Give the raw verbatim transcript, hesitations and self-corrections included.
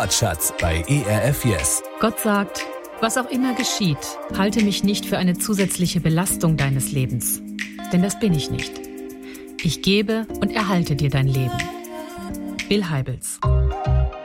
Schatz bei E R F Yes. Gott sagt, was auch immer geschieht, halte mich nicht für eine zusätzliche Belastung deines Lebens. Denn das bin ich nicht. Ich gebe und erhalte dir dein Leben. Bill Heibels.